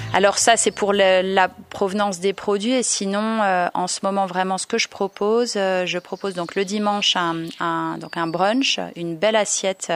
Alors ça, c'est pour la provenance des produits. Et sinon, en ce moment, vraiment, ce que je propose donc le dimanche donc un brunch, une belle assiette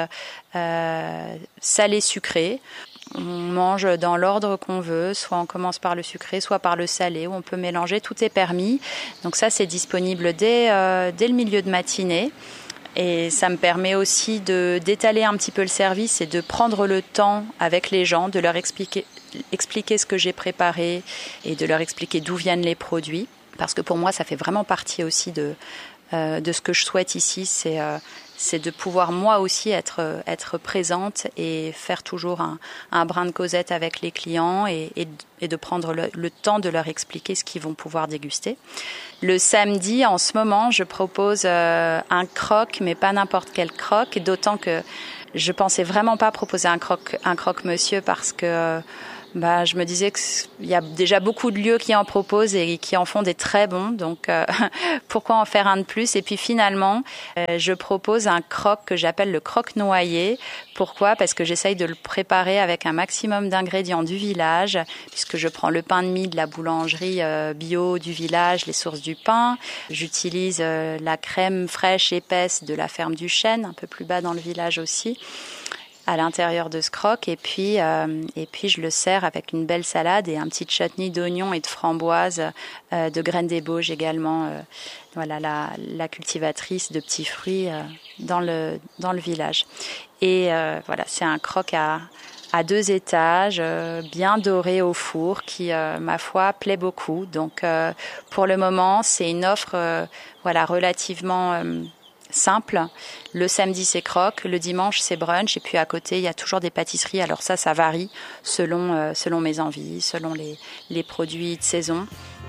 salée-sucrée. On mange dans l'ordre qu'on veut, soit on commence par le sucré, soit par le salé, où on peut mélanger, tout est permis. Donc ça, c'est disponible dès le milieu de matinée. Et ça me permet aussi d'étaler un petit peu le service et de prendre le temps avec les gens, de leur expliquer ce que j'ai préparé et de leur expliquer d'où viennent les produits. Parce que pour moi, ça fait vraiment partie aussi de ce que je souhaite ici, c'est de pouvoir moi aussi être présente et faire toujours un brin de causette avec les clients et de prendre le temps de leur expliquer ce qu'ils vont pouvoir déguster. Le samedi, en ce moment, je propose un croque, mais pas n'importe quel croque, d'autant que je pensais vraiment pas proposer un croque-monsieur parce que je me disais qu'il y a déjà beaucoup de lieux qui en proposent et qui en font des très bons, donc pourquoi en faire un de plus? Et puis finalement, je propose un croque que j'appelle le croque noyer. Pourquoi? Parce que j'essaye de le préparer avec un maximum d'ingrédients du village, puisque je prends le pain de mie de la boulangerie bio du village, les sources du pain. J'utilise la crème fraîche épaisse de la ferme du Chêne, un peu plus bas dans le village aussi, à l'intérieur de ce croque, et puis je le sers avec une belle salade et un petit chutney d'oignons et de framboises, de graines d'ébauge également. Voilà la cultivatrice de petits fruits dans le village. Et voilà, c'est un croque à 2 étages, bien doré au four, qui ma foi plaît beaucoup. Donc pour le moment, c'est une offre relativement simple. Le samedi, c'est croque, le dimanche, c'est brunch, et puis à côté, il y a toujours des pâtisseries. Alors ça varie selon mes envies, selon les produits de saison.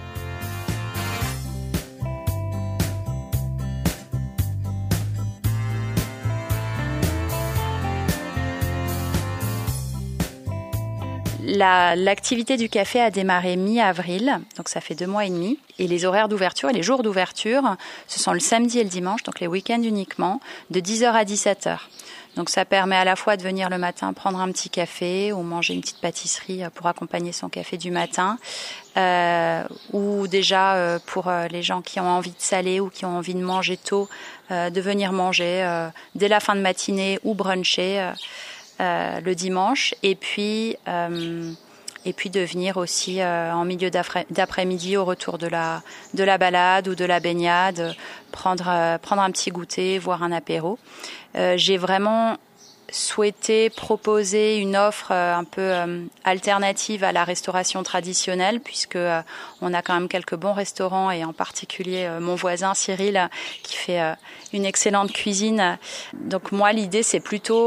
L'activité du café a démarré mi-avril, donc ça fait 2 mois et demi. Et les horaires d'ouverture et les jours d'ouverture, ce sont le samedi et le dimanche, donc les week-ends uniquement, de 10h à 17h. Donc ça permet à la fois de venir le matin prendre un petit café ou manger une petite pâtisserie pour accompagner son café du matin, ou déjà pour les gens qui ont envie de saler ou qui ont envie de manger tôt, de venir manger dès la fin de matinée ou bruncher le dimanche, et puis de venir aussi en milieu d'après-midi au retour de la balade ou de la baignade, prendre un petit goûter, voire un apéro. J'ai vraiment souhaité proposer une offre un peu alternative à la restauration traditionnelle, puisque on a quand même quelques bons restaurants, et en particulier mon voisin Cyril qui fait une excellente cuisine. Donc moi, l'idée, c'est plutôt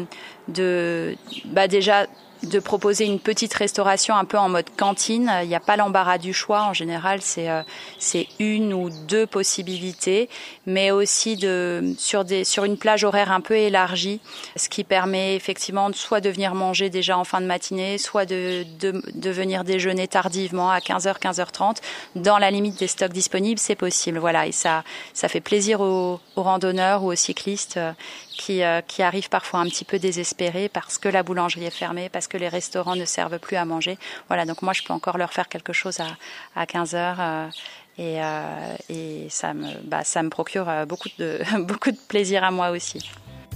déjà de proposer une petite restauration un peu en mode cantine. Il n'y a pas l'embarras du choix. En général, c'est 1 ou 2 possibilités, mais aussi sur une plage horaire un peu élargie, ce qui permet effectivement soit de venir manger déjà en fin de matinée, soit de venir déjeuner tardivement à 15h, 15h30. Dans la limite des stocks disponibles, c'est possible. Voilà, et ça fait plaisir aux randonneurs ou aux cyclistes qui arrivent parfois un petit peu désespérés parce que la boulangerie est fermée, parce que les restaurants ne servent plus à manger. Voilà, donc moi je peux encore leur faire quelque chose à 15h et ça me procure beaucoup de plaisir à moi aussi.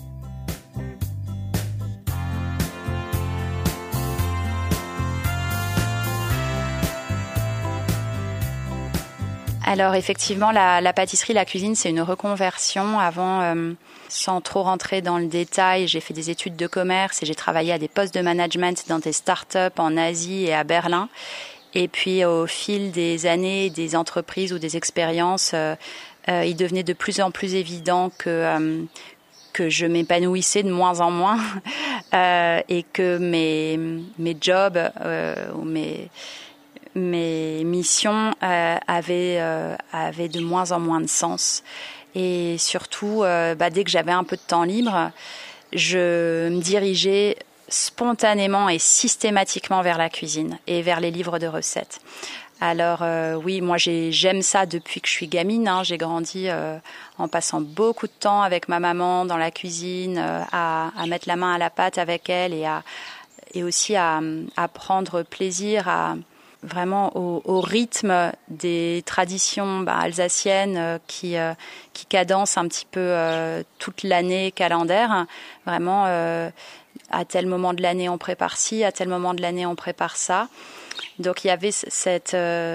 Alors effectivement, la pâtisserie, la cuisine, c'est une reconversion. Avant, sans trop rentrer dans le détail, j'ai fait des études de commerce et j'ai travaillé à des postes de management dans des startups en Asie et à Berlin. Et puis au fil des années, des entreprises ou des expériences, il devenait de plus en plus évident que je m'épanouissais de moins en moins et que mes jobs ou mes missions avaient de moins en moins de sens. Et surtout, dès que j'avais un peu de temps libre, je me dirigeais spontanément et systématiquement vers la cuisine et vers les livres de recettes. Alors oui, moi j'aime ça depuis que je suis gamine. J'ai grandi en passant beaucoup de temps avec ma maman dans la cuisine, à mettre la main à la pâte avec elle et aussi à prendre plaisir vraiment au rythme des traditions alsaciennes qui cadencent un petit peu toute l'année calendaire. Vraiment, à tel moment de l'année on prépare ci, à tel moment de l'année on prépare ça. Donc il y avait cette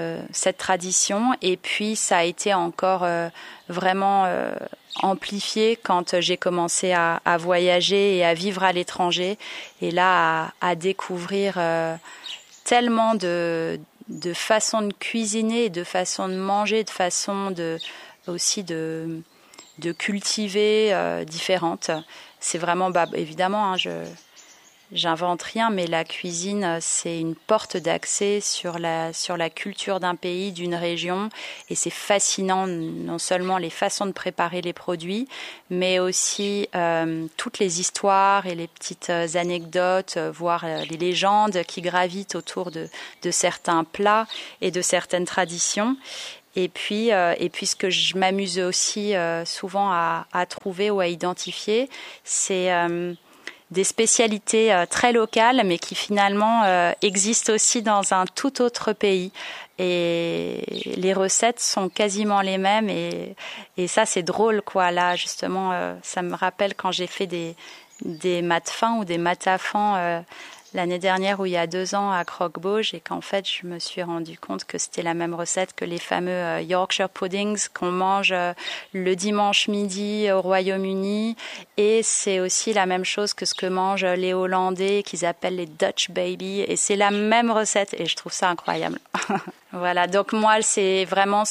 tradition, et puis ça a été encore vraiment amplifié quand j'ai commencé à voyager et à vivre à l'étranger, et là à découvrir tellement de façons de cuisiner, de façons de manger, de façons aussi de cultiver différentes. C'est vraiment, évidemment, j'invente rien, mais la cuisine, c'est une porte d'accès sur la culture d'un pays, d'une région, et c'est fascinant, non seulement les façons de préparer les produits, mais aussi toutes les histoires et les petites anecdotes, voire les légendes qui gravitent autour de certains plats et de certaines traditions. Et puis ce que je m'amuse aussi souvent à trouver ou à identifier, c'est des spécialités très locales, mais qui finalement existent aussi dans un tout autre pays. Et les recettes sont quasiment les mêmes, et ça c'est drôle, quoi. Là justement, ça me rappelle quand j'ai fait des matfins ou des matafans l'année dernière, ou il y a 2 ans, à Croque-Bauge, et qu'en fait je me suis rendu compte que c'était la même recette que les fameux Yorkshire puddings qu'on mange le dimanche midi au Royaume-Uni, et c'est aussi la même chose que ce que mangent les Hollandais, qu'ils appellent les Dutch baby, et c'est la même recette, et je trouve ça incroyable. Voilà, donc moi c'est vraiment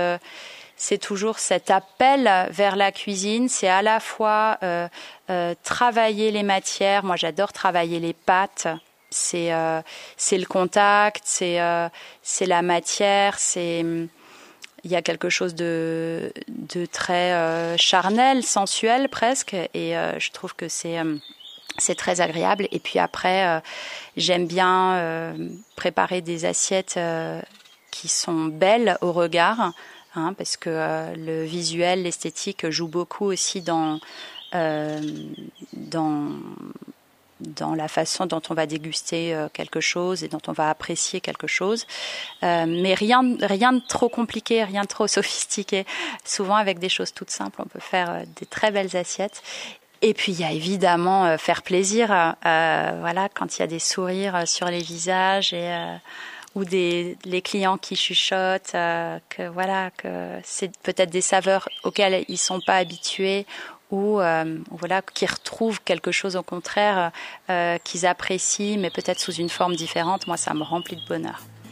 c'est toujours cet appel vers la cuisine. C'est à la fois travailler les matières. Moi, j'adore travailler les pâtes. C'est le contact, c'est la matière. Il y a quelque chose de très charnel, sensuel presque. Et je trouve que c'est très agréable. Et puis après, j'aime bien préparer des assiettes qui sont belles au regard. Parce que le visuel, l'esthétique joue beaucoup aussi dans la façon dont on va déguster quelque chose et dont on va apprécier quelque chose. Mais rien de trop compliqué, rien de trop sophistiqué. Souvent, avec des choses toutes simples, on peut faire des très belles assiettes. Et puis, il y a évidemment faire plaisir. Voilà, quand il y a des sourires sur les visages ou les clients qui chuchotent, que c'est peut-être des saveurs auxquelles ils sont pas habitués, ou qui retrouvent quelque chose au contraire qu'ils apprécient, mais peut-être sous une forme différente. Moi, ça me remplit de bonheur.